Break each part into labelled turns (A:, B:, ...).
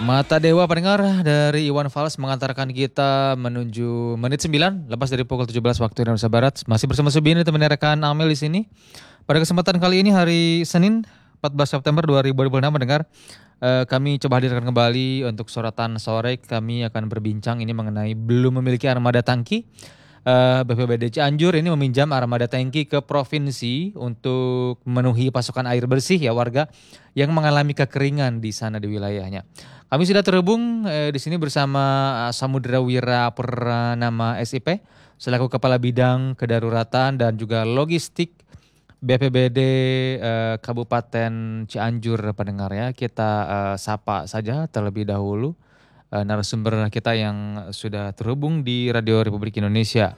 A: Mata Dewa pendengar dari Iwan Fals mengantarkan kita menuju menit 9 lepas dari pukul 17 waktu Indonesia Barat. Masih bersama Subini teman rekan Amel di sini. Pada kesempatan kali ini hari Senin 14 September 2026 mendengar kami coba hadirkan kembali untuk sorotan sore. Kami akan berbincang ini mengenai belum memiliki armada tangki. BPBD Cianjur ini meminjam armada tangki ke provinsi untuk memenuhi pasokan air bersih ya warga yang mengalami kekeringan di sana di wilayahnya. Kami sudah terhubung di sini bersama Samudra Wira Purnama SIP selaku Kepala Bidang Kedaruratan dan juga Logistik BPBD Kabupaten Cianjur pendengar ya. Kita sapa saja terlebih dahulu narasumber kita yang sudah terhubung di Radio Republik Indonesia.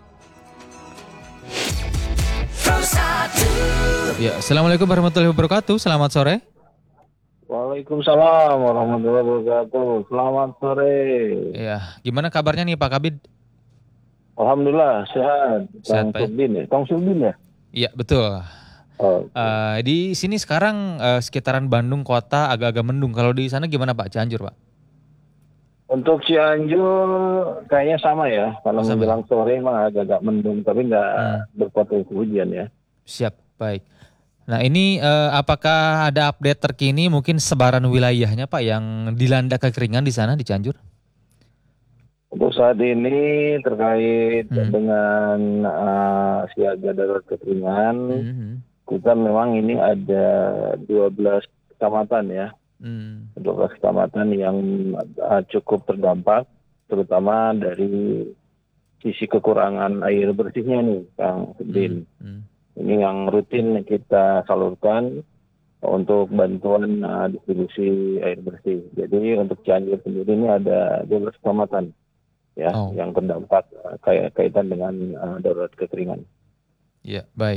A: Ya, Assalamualaikum warahmatullahi wabarakatuh. Selamat sore.
B: Waalaikumsalam warahmatullahi wabarakatuh. Selamat sore.
A: Ya, gimana kabarnya nih Pak Kabid?
B: Alhamdulillah sehat.
A: Sehat, Pak, ya?
B: Kang Sulbin ya?
A: Iya, betul.
B: Oh,
A: Di sini sekarang sekitaran Bandung kota agak-agak mendung. Kalau di sana gimana Pak? Cianjur, Pak?
B: untuk Cianjur kayaknya sama ya. Kalau
A: Oh, sama ya?
B: menjelang sore mah agak-agak mendung, tapi nggak berpotensi hujan ya.
A: Siap, baik. Nah ini apakah ada update terkini mungkin sebaran wilayahnya Pak yang dilanda kekeringan di sana di Cianjur?
B: Untuk saat ini terkait dengan siaga darurat kekeringan, kita memang ini ada 12 kecamatan ya. 12 kecamatan yang cukup terdampak, terutama dari sisi kekurangan air bersihnya nih, Kang Sedin. Ini yang rutin kita salurkan untuk bantuan distribusi air bersih. Jadi untuk Cianjur sendiri ini ada 12 kecamatan ya yang terdampak kaitan dengan darurat kekeringan.
A: Ya, baik.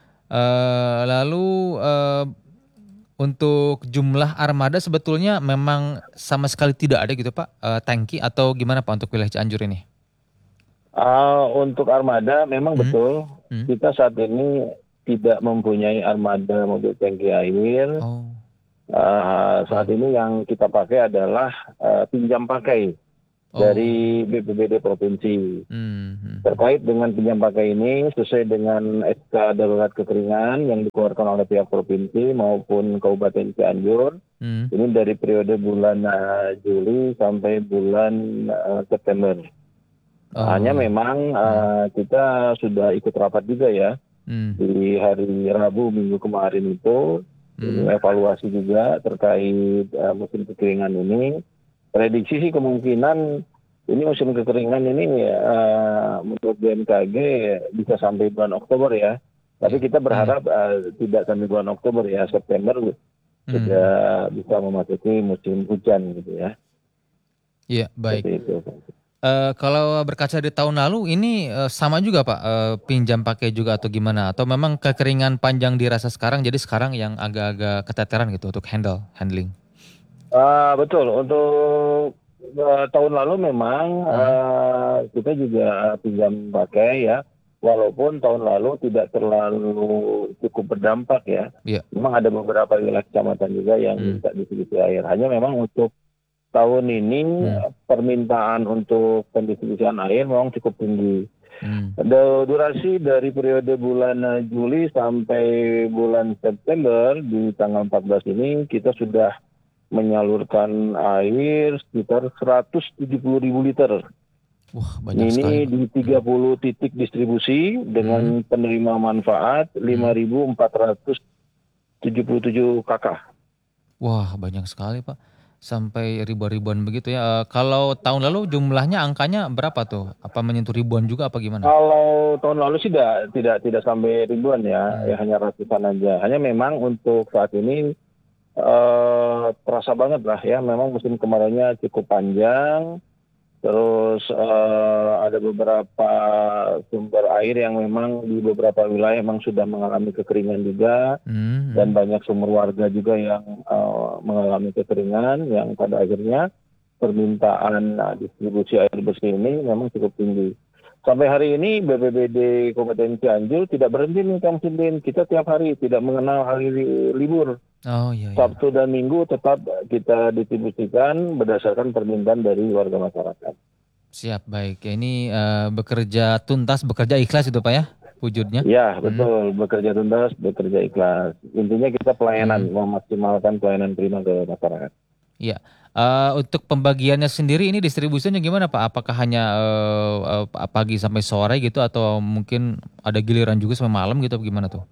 A: Lalu untuk jumlah armada sebetulnya memang sama sekali tidak ada gitu Pak, tangki atau gimana Pak untuk wilayah Cianjur ini?
B: Untuk armada memang betul, kita saat ini tidak mempunyai armada mobil tangki air. Saat ini yang kita pakai adalah pinjam pakai dari BPBD Provinsi. Terkait dengan pinjam pakai ini, sesuai dengan SK Darurat Kekeringan yang dikeluarkan oleh pihak Provinsi maupun Kabupaten Cianjur, ini dari periode bulan Juli sampai bulan September. Hanya memang kita sudah ikut rapat juga ya, di hari Rabu minggu kemarin itu, evaluasi juga terkait musim kekeringan ini. Prediksi sih kemungkinan ini musim kekeringan ini menurut BMKG bisa sampai bulan Oktober ya. Tapi kita berharap tidak sampai bulan Oktober ya, September sudah bisa memasuki musim hujan gitu ya.
A: Iya, baik. Kalau berkaca di tahun lalu ini sama juga Pak, pinjam pakai juga atau gimana? Atau memang kekeringan panjang dirasa sekarang jadi sekarang yang agak-agak keteteran gitu untuk handling?
B: Betul, untuk tahun lalu memang kita juga pinjam pakai ya, walaupun tahun lalu tidak terlalu cukup berdampak ya. Memang ada beberapa wilayah kecamatan juga yang minta distribusi air. Hanya memang untuk tahun ini permintaan untuk pendistribusian air memang cukup tinggi. Durasi dari periode bulan Juli sampai bulan September di tanggal 14 ini kita sudah menyalurkan air sekitar 170.000 liter.
A: Wah, banyak
B: ini
A: sekali.
B: Di 30 titik distribusi dengan penerima manfaat 5.477 KK.
A: Wah, banyak sekali Pak. Sampai ribuan begitu ya. Kalau tahun lalu jumlahnya angkanya berapa tuh? Apa menyentuh ribuan juga apa gimana?
B: Kalau tahun lalu sih tidak sampai ribuan ya, hanya ratusan aja. Hanya memang untuk saat ini terasa banget lah ya, memang musim kemaraunya cukup panjang, terus ada beberapa sumber air yang memang di beberapa wilayah memang sudah mengalami kekeringan juga, dan banyak sumber warga juga yang mengalami kekeringan, yang pada akhirnya permintaan distribusi air bersih ini memang cukup tinggi. Sampai hari ini BPBD Kabupaten Cianjur tidak berhenti nih Kang Sindin. Kita tiap hari tidak mengenal hari libur.
A: Oh iya.
B: Sabtu dan Minggu tetap kita distribusikan berdasarkan permintaan dari warga masyarakat.
A: Siap, baik. Ya, ini bekerja tuntas, bekerja ikhlas itu Pak ya, wujudnya?
B: Ya, betul. Bekerja tuntas, bekerja ikhlas. Intinya kita pelayanan, memaksimalkan pelayanan prima ke masyarakat.
A: Iya. Untuk pembagiannya sendiri ini distribusinya gimana Pak? Apakah hanya pagi sampai sore gitu atau mungkin ada giliran juga sampai malam gitu gimana tuh?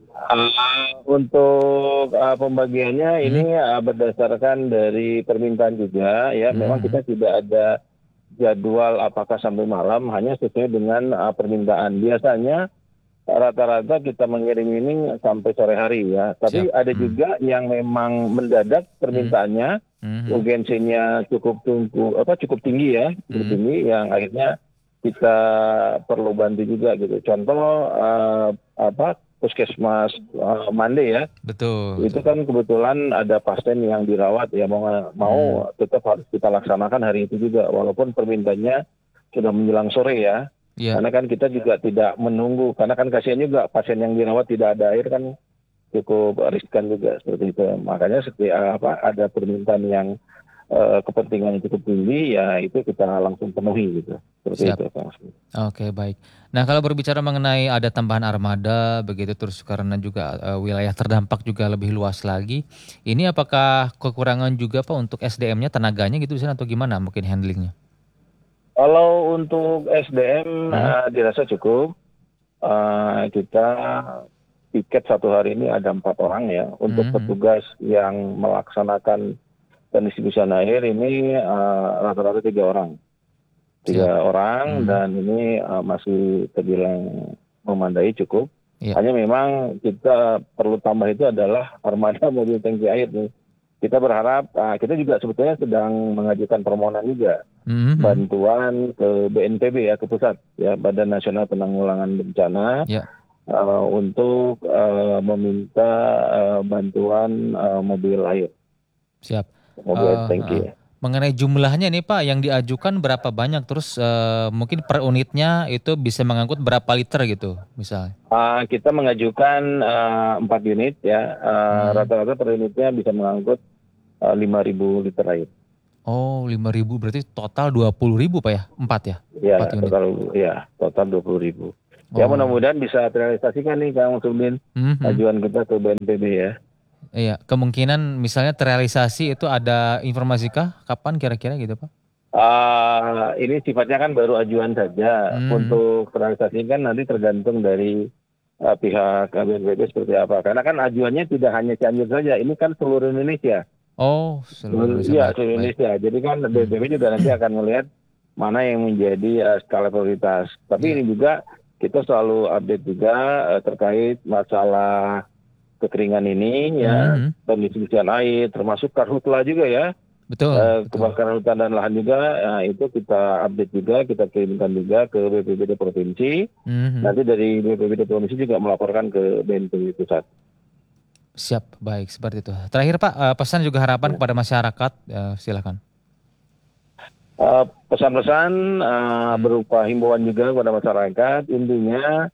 B: Untuk pembagiannya ini berdasarkan dari permintaan juga ya. Memang kita tidak ada jadwal apakah sampai malam, hanya sesuai dengan permintaan. Biasanya rata-rata kita mengirim ini sampai sore hari ya. Tapi ada juga yang memang mendadak permintaannya, urgensinya cukup tinggi ya, cukup tinggi yang akhirnya kita perlu bantu juga gitu. Contoh puskesmas Mande ya.
A: Betul.
B: Itu kan kebetulan ada pasien yang dirawat ya, mau tetap harus kita laksanakan hari itu juga walaupun permintaannya sudah menjelang sore ya. Karena kan kita juga tidak menunggu, karena kan kasihan juga pasien yang dirawat tidak ada air kan cukup riskan juga seperti itu. Makanya ada permintaan yang kepentingan cukup tinggi ya itu kita langsung penuhi gitu. Seperti itu.
A: Oke, baik. Nah, kalau berbicara mengenai ada tambahan armada begitu terus karena juga wilayah terdampak juga lebih luas lagi. Ini apakah kekurangan juga Pak untuk SDM-nya, tenaganya gitu di sana atau gimana mungkin handlingnya?
B: Kalau untuk SDM dirasa cukup. Kita piket satu hari ini ada 4 orang ya. Untuk petugas yang melaksanakan pendistribusian air ini rata-rata 3 orang. 3 orang dan ini masih terbilang memadai cukup. Hanya memang kita perlu tambah itu adalah armada mobil tangki air nih. Kita berharap, kita juga sebetulnya sedang mengajukan permohonan juga bantuan ke BNPB ya, ke pusat ya, Badan Nasional Penanggulangan Bencana untuk meminta bantuan mobil air.
A: Siap.
B: Mobil tangki.
A: Mengenai jumlahnya nih Pak, yang diajukan berapa banyak, terus mungkin per unitnya itu bisa mengangkut berapa liter gitu misalnya?
B: Kita mengajukan 4 unit ya, rata-rata per unitnya bisa mengangkut 5.000 liter air.
A: Oh, 5.000 berarti total 20.000 Pak ya? 4 ya?
B: Ya,
A: 4 unit.
B: Total 20.000. Ya mudah-mudahan bisa terrealisasikan nih Kang Sudin, ajuan kita ke BNPB ya.
A: Iya, kemungkinan misalnya terrealisasi itu ada informasikah? Kapan kira-kira gitu Pak?
B: Ini sifatnya kan baru ajuan saja. Untuk terrealisasi kan nanti tergantung dari pihak BNPB seperti apa. Karena kan ajuannya tidak hanya Cianjur saja, ini kan seluruh Indonesia.
A: Oh, seluruh Indonesia.
B: Iya, seluruh Indonesia. Jadi kan BNPB juga nanti akan melihat mana yang menjadi skala prioritas. Tapi ini juga kita selalu update juga terkait masalah kekeringan ini ya, pendistribusian air, termasuk karhutla juga ya.
A: Betul.
B: Kebakaran hutan dan lahan juga, itu kita update juga, kita kirimkan juga ke BPBD Provinsi. Nanti dari BPBD Provinsi juga melaporkan ke BNPB Pusat.
A: Siap, baik seperti itu. Terakhir Pak, pesan juga harapan kepada masyarakat, silakan.
B: Pesan-pesan berupa himbauan juga kepada masyarakat, intinya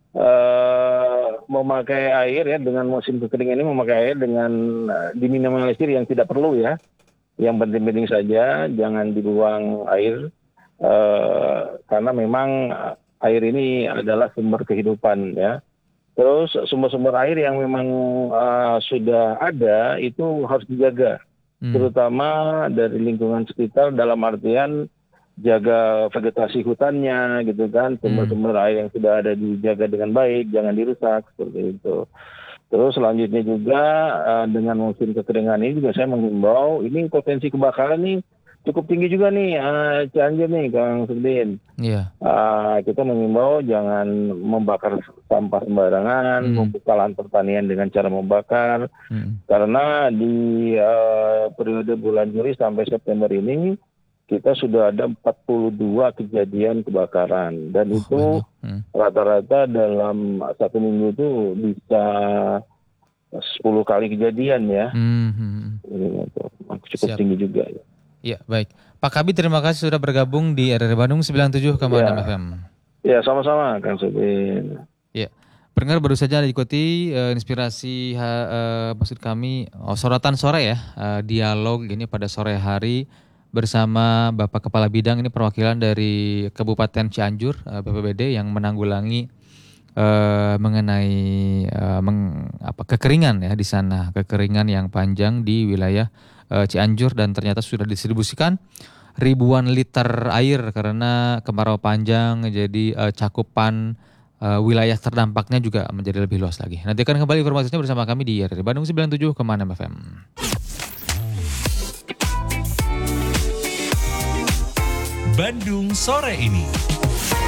B: memakai air ya, dengan musim kekeringan ini memakai air dengan diminimalisir yang tidak perlu ya. Yang penting-penting saja, jangan dibuang air, karena memang air ini adalah sumber kehidupan ya. Terus sumber-sumber air yang memang sudah ada itu harus dijaga, terutama dari lingkungan sekitar dalam artian jaga vegetasi hutannya gitu kan, sumber-sumber air yang sudah ada dijaga dengan baik, jangan dirusak seperti itu. Terus selanjutnya juga dengan musim kekeringan ini juga saya menghimbau, ini potensi kebakaran nih cukup tinggi juga nih Cianjur nih Kang Sudin.
A: Iya.
B: Kita mengimbau jangan membakar sampah sembarangan, membuka lahan pertanian dengan cara membakar, karena di periode bulan Juli sampai September ini kita sudah ada 42 kejadian kebakaran dan itu rata-rata dalam 1 minggu itu bisa 10 kali kejadian ya. Ini cukup tinggi juga ya.
A: Ya, baik. Pak Kabid, terima kasih sudah bergabung di RRI Bandung 97,6 FM.
B: Ya, sama-sama Kang Subin.
A: Ya. Pendengar baru saja diikuti inspirasi maksud kami sorotan sore ya, dialog ini pada sore hari bersama Bapak Kepala Bidang ini perwakilan dari Kabupaten Cianjur BPBD yang menanggulangi mengenai kekeringan ya di sana, kekeringan yang panjang di wilayah Cianjur dan ternyata sudah didistribusikan ribuan liter air karena kemarau panjang, jadi cakupan wilayah terdampaknya juga menjadi lebih luas lagi. Nanti akan kembali informasinya bersama kami di RRI Bandung 97,6 FM.
C: Bandung sore ini.